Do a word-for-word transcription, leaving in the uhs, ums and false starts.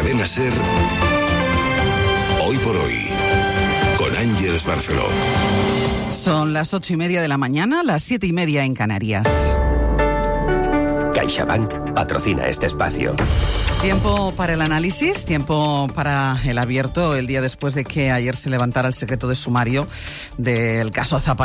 Cadena SER, Hoy por Hoy, con Ángeles Barceló. Son las ocho y media de la mañana, las siete y media en Canarias. CaixaBank patrocina este espacio. Tiempo para el análisis, tiempo para el abierto, el día después de que ayer se levantara el secreto de sumario del caso Zapatero.